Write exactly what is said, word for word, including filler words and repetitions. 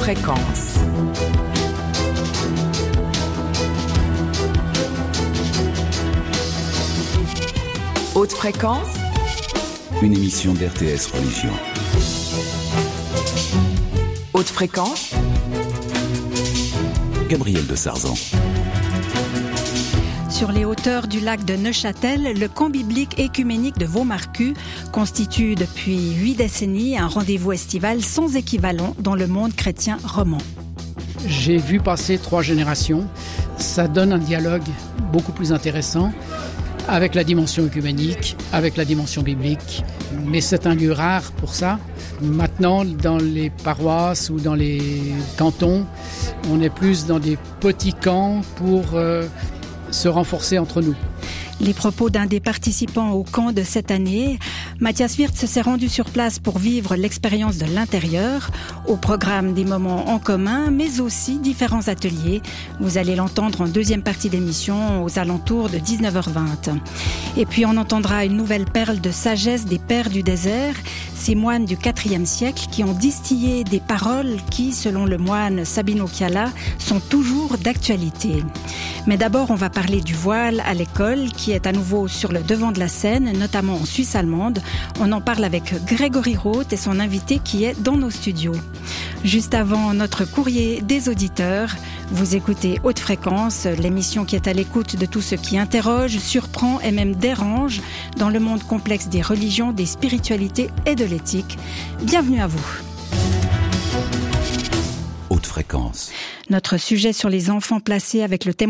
fréquence. Haute fréquence, une émission d'R T S Religion. Haute fréquence, Gabriel de Sarzan. Sur les hauteurs du lac de Neuchâtel, le camp biblique écuménique de Vaumarcus constitue depuis huit décennies un rendez-vous estival sans équivalent dans le monde chrétien roman. J'ai vu passer trois générations. Ça donne un dialogue beaucoup plus intéressant avec la dimension œcuménique, avec la dimension biblique. Mais c'est un lieu rare pour ça. Maintenant, dans les paroisses ou dans les cantons, on est plus dans des petits camps pour euh, se renforcer entre nous. Les propos d'un des participants au camp de cette année, Matthias Wirtz s'est rendu sur place pour vivre l'expérience de l'intérieur, au programme des moments en commun, mais aussi différents ateliers. Vous allez l'entendre en deuxième partie d'émission, aux alentours de dix-neuf heures vingt. Et puis on entendra une nouvelle perle de sagesse des pères du désert, ces moines du quatrième siècle qui ont distillé des paroles qui, selon le moine Sabino Chiala, sont toujours d'actualité. Mais d'abord, on va parler du voile à l'école, qui est à nouveau sur le devant de la scène, notamment en Suisse allemande. On en parle avec Grégory Roth et son invité qui est dans nos studios. Juste avant notre courrier des auditeurs, vous écoutez Haute Fréquence, l'émission qui est à l'écoute de tout ce qui interroge, surprend et même dérange dans le monde complexe des religions, des spiritualités et de l'éthique. Bienvenue à vous. Haute Fréquence. Notre sujet sur les enfants placés avec le témoin